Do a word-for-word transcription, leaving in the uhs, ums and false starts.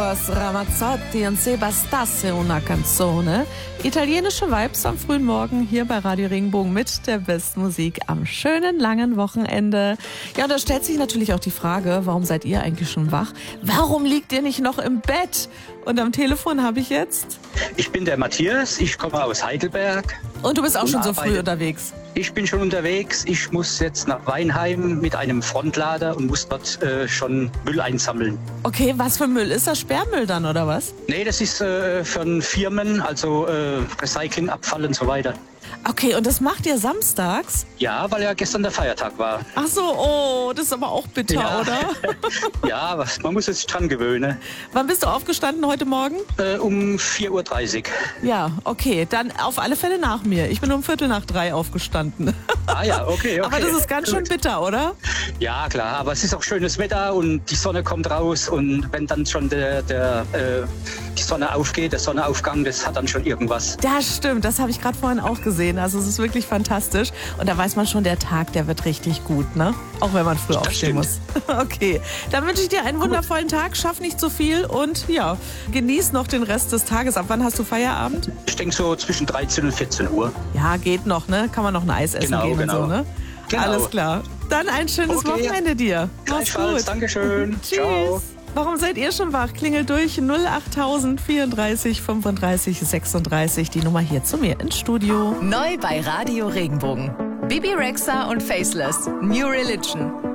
Eros Ramazzotti und Se bastasse una canzone. Italienische Vibes am frühen Morgen hier bei Radio Regenbogen mit der besten Musik am schönen langen Wochenende. Ja, und da stellt sich natürlich auch die Frage, warum seid ihr eigentlich schon wach? Warum liegt ihr nicht noch im Bett? Und am Telefon habe ich jetzt... Ich bin der Matthias, ich komme aus Heidelberg. Und du bist auch schon so arbeite. früh unterwegs? Ich bin schon unterwegs. Ich muss jetzt nach Weinheim mit einem Frontlader und muss dort äh, schon Müll einsammeln. Okay, was für Müll? Ist das Sperrmüll dann, oder was? Nee, das ist äh, von Firmen, also äh, Recyclingabfall und so weiter. Okay, und das macht ihr samstags? Ja, weil ja gestern der Feiertag war. Ach so, oh, das ist aber auch bitter, Ja. oder? Ja, aber man muss sich dran gewöhnen. Wann bist du aufgestanden heute Morgen? Äh, um vier Uhr dreißig. Ja, okay, dann auf alle Fälle nach mir. Ich bin um Viertel nach drei aufgestanden. Ah ja, okay, okay. Aber das ist ganz schön bitter, oder? Ja, klar, aber es ist auch schönes Wetter und die Sonne kommt raus und wenn dann schon der, der, äh, die Sonne aufgeht, der Sonnenaufgang, das hat dann schon irgendwas. Das stimmt, das habe ich gerade vorhin auch gesehen. Also es ist wirklich fantastisch. Und da weiß man schon, der Tag, der wird richtig gut, ne? Auch wenn man früh Das aufstehen muss. Okay, dann wünsche ich dir einen wundervollen Tag. Schaff nicht so viel und ja, genieß noch den Rest des Tages. Ab wann hast du Feierabend? Ich denke so zwischen dreizehn und vierzehn Uhr. Ja, geht noch, ne? Kann man noch ein Eis essen Genau, gehen genau. und so, ne? Genau. Alles klar. Dann ein schönes Okay. Wochenende dir. Mach's Gleichfalls, gut. Dankeschön. Tschüss. Ciao. Warum seid ihr schon wach? Klingelt durch null acht tausend vierunddreißig fünfunddreißig sechsunddreißig. Die Nummer hier zu mir ins Studio. Neu bei Radio Regenbogen. Bibi Rexha und Faceless. New Religion.